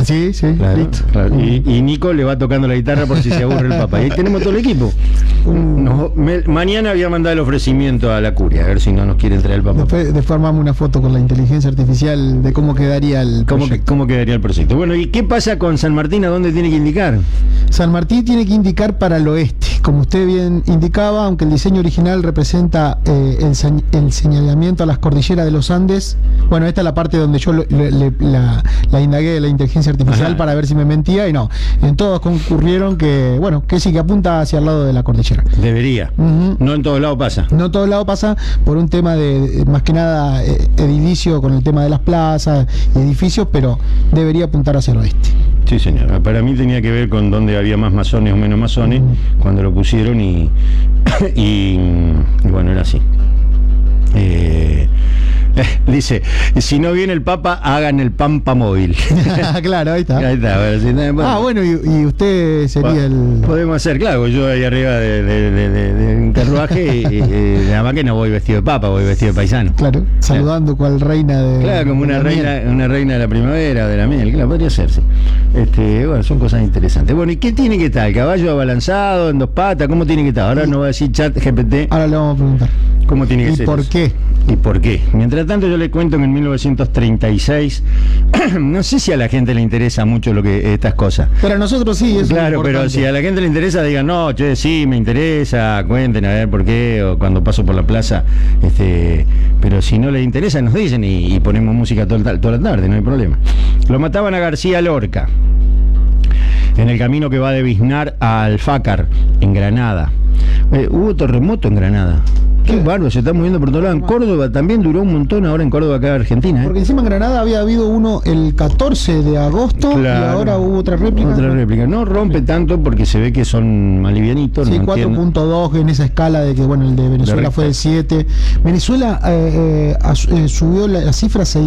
Sí, Claro, listo. claro. Y Nico le va tocando la guitarra por si se aburre el Papa. Y ahí tenemos todo el equipo. Mañana había mandado el ofrecimiento a la curia, a ver si no nos quiere traer el Papa. Después armamos una foto con la inteligencia artificial de cómo quedaría el proyecto. ¿Cómo quedaría el proyecto? Bueno, ¿y qué pasa con San Martín? ¿A dónde tiene que indicar? San Martín tiene que indicar para el oeste, como usted bien indicaba, aunque el diseño original representa el señalamiento a las cordilleras de los Andes. Bueno, esta es la parte donde yo la indagué de la inteligencia artificial. Ajá. Para ver si me mentía, y no. En todos concurrieron que sí, que apunta hacia el lado de la cordillera. Debería. No en todos lados pasa. No en todos lados pasa por un tema de más que nada edilicio, con el tema de las plazas y edificios, pero debería apuntar hacia el oeste. Sí, señor. Para mí tenía que ver con dónde había más masones o menos masones cuando lo pusieron y bueno, era así. Dice, si no viene el Papa, hagan el Pampa móvil. Claro, ahí está. Ahí está. Bueno, y usted sería el... Podemos hacer, claro, yo ahí arriba de un carruaje y nada más que no voy vestido de Papa, voy vestido de paisano. Claro, saludando cual reina de... Claro, como una reina de la primavera, de la miel, claro, podría hacerse. Bueno, son cosas interesantes. Bueno, ¿y qué tiene que estar? ¿El caballo abalanzado, en dos patas? ¿Cómo tiene que estar? Ahora nos va a decir ChatGPT. Ahora le vamos a preguntar. ¿Cómo tiene que ser? ¿Y por qué? ¿Y por qué? Mientras tanto, yo le cuento que en 1936, no sé si a la gente le interesa mucho estas cosas. Pero a nosotros sí, es claro, importante. Pero si a la gente le interesa, digan, no, che, sí, me interesa, cuenten a ver por qué, o cuando paso por la plaza, pero si no les interesa, nos dicen y ponemos música toda la tarde, no hay problema. Lo mataban a García Lorca, en el camino que va de Biznar a Alfácar, en Granada. Hubo terremoto en Granada. Qué bárbaro, se está moviendo por todos lados. En Córdoba también duró un montón, ahora en Córdoba, acá en Argentina. Porque encima en Granada había habido uno el 14 de agosto, claro, y ahora hubo otra réplica. Otra réplica. No rompe tanto porque se ve que son más livianitos. Sí, 4.2 en esa escala de que, bueno, el de Venezuela fue de 7. Venezuela subió la cifra a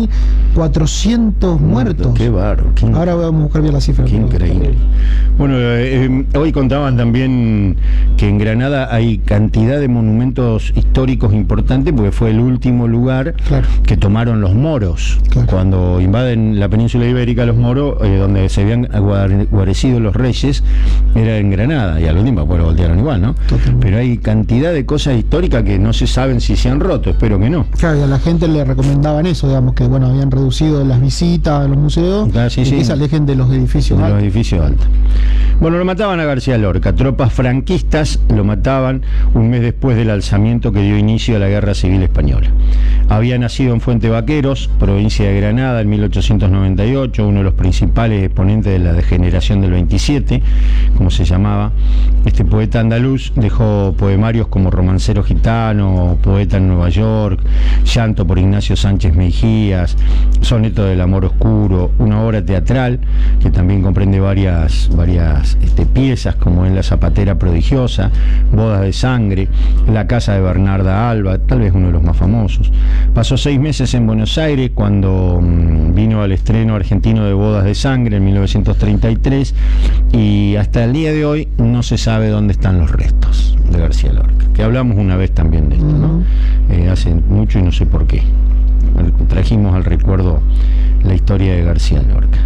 6.400 muertos. Qué bárbaro. Ahora vamos a buscar bien la cifra. Qué increíble. Bueno, hoy contaban también que en Granada hay cantidad de monumentos históricos importantes, porque fue el último lugar que tomaron los moros. Cuando invaden la península ibérica, los moros, donde se habían guarecido los reyes, era en Granada, y al último pues lo voltearon igual, ¿no? Totalmente. Pero hay cantidad de cosas históricas que no se saben si se han roto, espero que no. Claro, y a la gente le recomendaban eso, digamos, que bueno, habían reducido las visitas a los museos, y que se alejen de los edificios altos. Los edificios altos. Bueno, lo mataban a García Lorca. Tropas franquistas lo mataban un mes después del alzamiento que dio inicio a la Guerra Civil Española. Había nacido en Fuente Vaqueros, provincia de Granada, en 1898, uno de los principales exponentes de la degeneración del 27, como se llamaba. Este poeta andaluz dejó poemarios como Romancero Gitano, Poeta en Nueva York, Llanto por Ignacio Sánchez Mejías, Soneto del Amor Oscuro, una obra teatral que también comprende varias piezas, como en La Zapatera Prodigiosa, Bodas de Sangre, La Casa de Bernarda Alba, tal vez uno de los más famosos. Pasó 6 meses en Buenos Aires cuando vino al estreno argentino de Bodas de Sangre en 1933, y hasta el día de hoy no se sabe dónde están los restos de García Lorca, que hablamos una vez también de esto, ¿no? Hace mucho y no sé por qué. Trajimos al recuerdo la historia de García Lorca.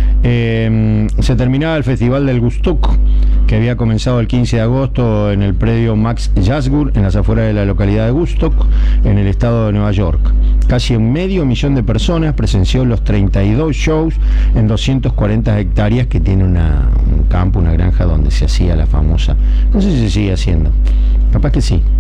Se terminaba el Festival del Gustoc, que había comenzado el 15 de agosto en el predio Max Yasgur, en las afueras de la localidad de Woodstock, en el estado de Nueva York. Casi 500.000 de personas presenció los 32 shows en 240 hectáreas que tiene un campo, una granja donde se hacía la famosa, no sé si se sigue haciendo, capaz que sí.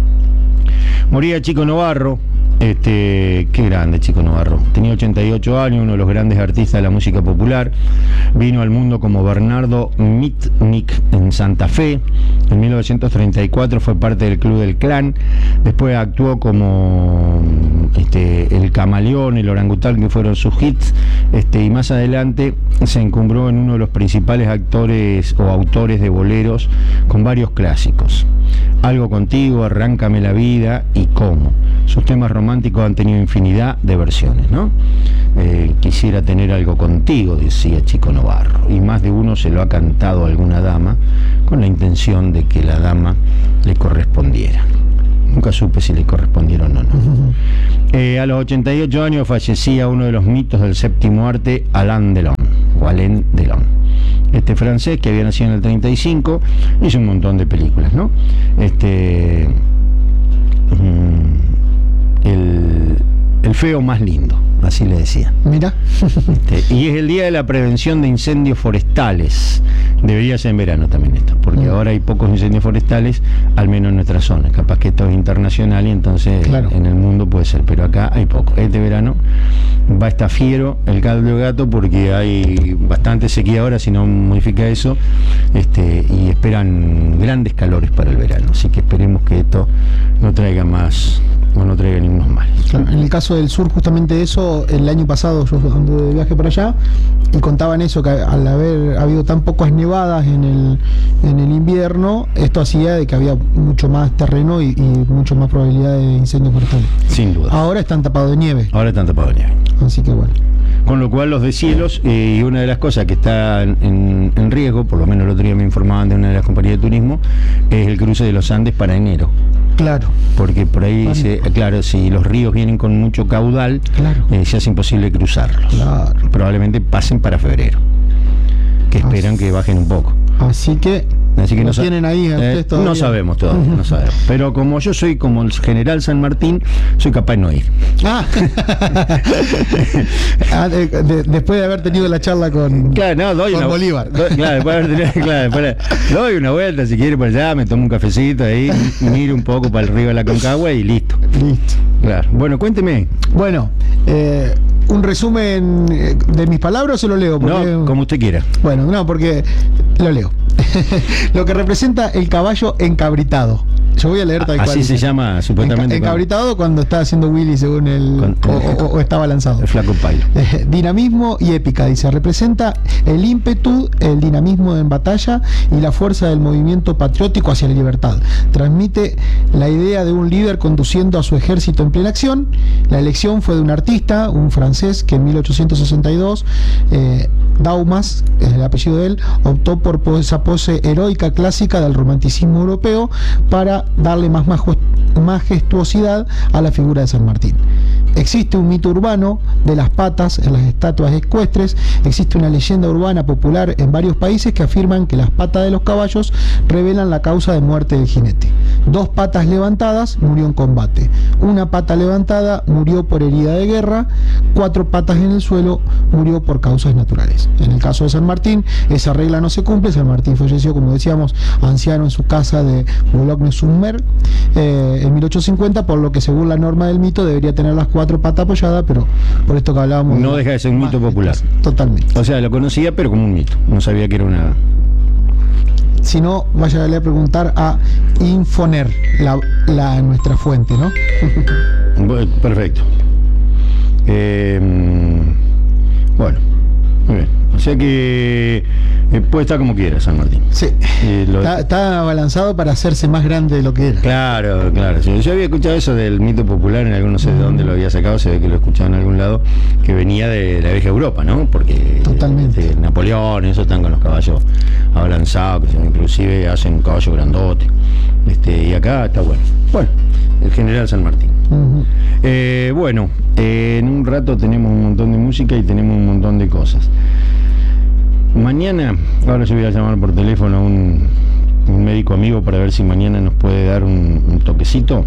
Moría Chico Novarro. Qué grande Chico Novarro, tenía 88 años, uno de los grandes artistas de la música popular. Vino al mundo como Bernardo Mitnick en Santa Fe. En 1934 fue parte del Club del Clan. Después actuó como El Camaleón, El Orangután, que fueron sus hits, y más adelante se encumbró en uno de los principales actores o autores de boleros con varios clásicos: Algo Contigo, Arráncame la Vida y Cómo. Sus temas románticos han tenido infinidad de versiones, ¿no? Quisiera tener algo contigo, decía Chico Novarro, y más de uno se lo ha cantado a alguna dama con la intención de que la dama le correspondiera. Nunca supe si le correspondieron o no. A los 88 años fallecía uno de los mitos del séptimo arte, Alain Delon. Wow. dijo Alain Delon. Este francés que había nacido en el 35, hizo un montón de películas, ¿no? El feo más lindo, así le decía. Mira. Y es el día de la prevención de incendios forestales. Debería ser en verano también esto, porque ahora hay pocos incendios forestales, al menos en nuestra zona. Capaz que esto es internacional y entonces claro, en el mundo puede ser, pero acá hay poco. Este verano va a estar fiero el caldo de gato porque hay bastante sequía ahora, si no modifica eso, y esperan grandes calores para el verano. Así que esperemos que esto no traiga más, o no traiga ningunos males. Claro, en el caso del sur, justamente eso, el año pasado yo anduve de viaje por allá y contaban eso, que al haber habido tan pocas nevadas en el invierno, esto hacía de que había mucho más terreno y mucho más probabilidad de incendios forestales. Sin duda. Ahora están tapados de nieve. Ahora están tapados de nieve. Así que bueno. Con lo cual los deshielos, y una de las cosas que está en riesgo, por lo menos el otro día me informaban de una de las compañías de turismo, es el cruce de los Andes para enero. Claro. Porque por ahí, claro, si los ríos vienen con mucho caudal, claro, se hace imposible cruzarlos. Claro. Probablemente pasen para febrero, que esperan que bajen un poco. Así que no tienen ahí no sabemos todavía, no sabemos. Pero como yo soy como el general San Martín, soy capaz de no ir. Después de haber tenido la charla con Bolívar. Doy una vuelta si quiere por allá, me tomo un cafecito ahí, miro un poco para el río de la Concagua y listo. Claro. Bueno, cuénteme. Bueno, un resumen de mis palabras, o lo leo? Porque, no, como usted quiera. Bueno, no, porque lo leo. Lo que representa el caballo encabritado. Yo voy a leer tal cual. Así se llama, supuestamente. Encabritado cuando está haciendo Willy según o estaba lanzado. El flaco pailo. Dinamismo y épica, dice. Representa el ímpetu, el dinamismo en batalla y la fuerza del movimiento patriótico hacia la libertad. Transmite la idea de un líder conduciendo a su ejército en plena acción. La elección fue de un artista, un francés, que en 1862, Daumas, es el apellido de él, optó por esa pose heroica clásica del romanticismo europeo para darle más majestuosidad a la figura de San Martín. Existe un mito urbano de las patas en las estatuas ecuestres. Existe una leyenda urbana popular en varios países que afirman que las patas de los caballos revelan la causa de muerte del jinete. 2 patas levantadas murió en combate. 1 pata levantada murió por herida de guerra. 4 patas en el suelo murió por causas naturales. En el caso de San Martín, esa regla no se cumple. San Martín falleció, como decíamos, anciano en su casa de Boulogne-sur-Mer en 1850, por lo que según la norma del mito debería tener las 4 patas apoyadas, pero por esto que hablábamos... No deja de ser un mito popular. Totalmente. O sea, lo conocía, pero como un mito. No sabía que era una... Si no, vaya a preguntar a Infoner, nuestra fuente, ¿no? Perfecto. Bueno, muy bien. O sea que puede estar como quiera San Martín. Sí. Está balanzado para hacerse más grande de lo que era. Claro, claro. Sí. Yo había escuchado eso del mito popular, en algún, no sé de dónde lo había sacado, se ve que lo escuchaba en algún lado, que venía de la vieja Europa, ¿no? Porque totalmente. Napoleón, eso están con los caballos abalanzados, que inclusive hacen un caballo grandote. Y acá está bueno. Bueno, el general San Martín. Bueno, en un rato tenemos un montón de música y tenemos un montón de cosas. Mañana, ahora yo voy a llamar por teléfono a un médico amigo para ver si mañana nos puede dar un toquecito.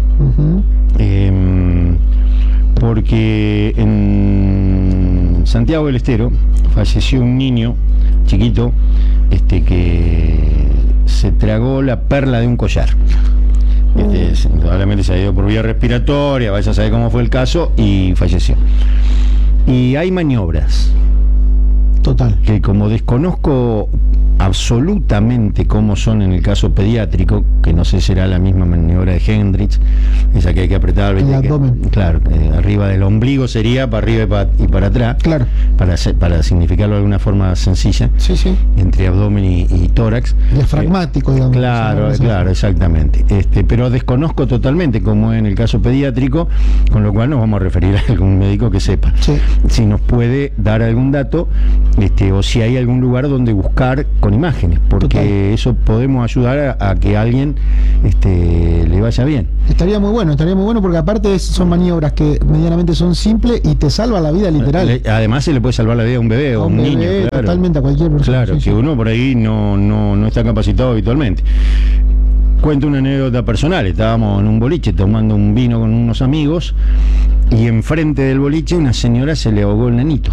Porque en Santiago del Estero falleció un niño chiquito que se tragó la perla de un collar. Probablemente se ha ido por vía respiratoria, vaya a saber cómo fue el caso, y falleció. Y hay maniobras. Total. Que como desconozco absolutamente cómo son en el caso pediátrico, que no sé si será la misma maniobra de Hendrix, esa que hay que apretar el abdomen. Claro, arriba del ombligo sería, para arriba y para atrás, claro, para significarlo de alguna forma sencilla, sí, entre abdomen y tórax. Diafragmático, digamos. Claro, exactamente. Pero desconozco totalmente cómo es en el caso pediátrico, con lo cual nos vamos a referir a algún médico que sepa. Sí. Si nos puede dar algún dato, o si hay algún lugar donde buscar con imágenes, porque Total. eso podemos ayudar a que a alguien le vaya bien. Estaría muy bueno porque aparte son maniobras que medianamente son simples y te salvan la vida literal. Además se le puede salvar la vida a un bebé o a un niño, claro. Totalmente a cualquier persona. Claro, Sí, que sí. uno por ahí no está capacitado habitualmente. Cuento una anécdota personal. Estábamos en un boliche tomando un vino con unos amigos y enfrente del boliche una señora se le ahogó el nenito.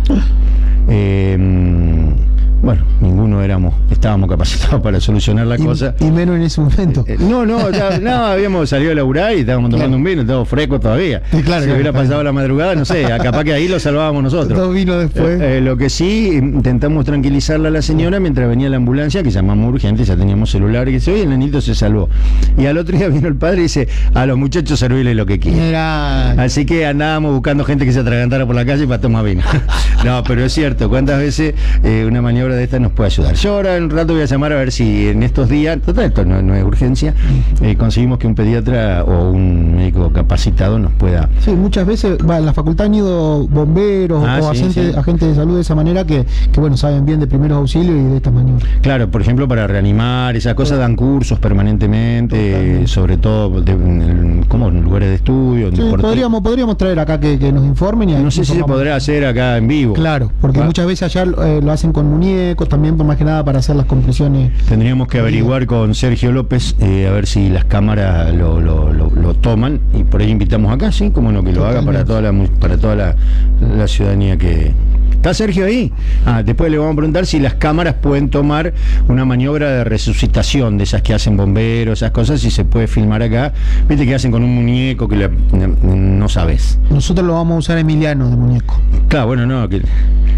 Bueno, ninguno estábamos capacitados para solucionar la cosa. Y menos en ese momento. No, habíamos salido a laburar y estábamos tomando un vino, estábamos frescos todavía. Claro, si hubiera pasado la madrugada, no sé, capaz que ahí lo salvábamos nosotros. 2 vinos después. Lo que sí, intentamos tranquilizarla a la señora mientras venía la ambulancia, que llamamos urgente, ya teníamos celular, y dice, oye, el nenito se salvó. Y al otro día vino el padre y dice, a los muchachos servirle lo que quieran. Así que andábamos buscando gente que se atragantara por la calle para tomar vino. No, pero es cierto, ¿cuántas veces una maniobra de esta nos puede ayudar? Yo ahora en un rato voy a llamar a ver si en estos días, total, esto no es urgencia, conseguimos que un pediatra o un médico capacitado nos pueda... Sí, muchas veces en la facultad han ido bomberos o agentes de salud de esa manera que bueno, saben bien de primeros auxilios y de estas maniobras. Claro, por ejemplo, para reanimar, esas cosas dan cursos permanentemente, sobre todo como en lugares de estudio. Sí, podríamos traer acá que nos informen. No sé si se podrá hacer acá en vivo. Claro, porque muchas veces allá lo hacen con muñecos, también por más que nada para hacer las compresiones. Tendríamos que averiguar con Sergio López a ver si las cámaras lo toman, y por ahí invitamos acá, sí, como no, que lo haga para toda la ciudadanía que... ¿Está Sergio ahí? Después le vamos a preguntar si las cámaras pueden tomar una maniobra de resucitación, de esas que hacen bomberos, esas cosas, si se puede filmar acá. Viste que hacen con un muñeco que no sabes. Nosotros lo vamos a usar Emiliano de muñeco. Claro, bueno, no, que...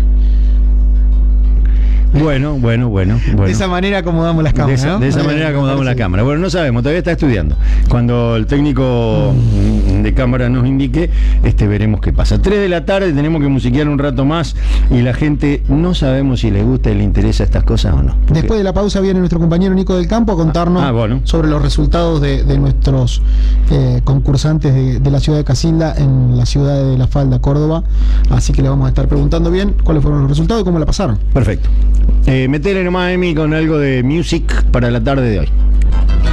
Bueno. De esa manera acomodamos las cámaras, de esa manera acomodamos la cámara. Bueno, no sabemos, todavía está estudiando. Cuando el técnico de cámara nos indique, veremos qué pasa. 3 de la tarde, tenemos que musiquear un rato más y la gente no sabemos si le gusta y le interesa estas cosas o no. Después de la pausa viene nuestro compañero Nico del Campo a contarnos sobre los resultados de nuestros concursantes de la ciudad de Casilda en la ciudad de La Falda, Córdoba. Así que le vamos a estar preguntando bien cuáles fueron los resultados y cómo la pasaron. Perfecto. Metele nomás, Emi, con algo de music para la tarde de hoy.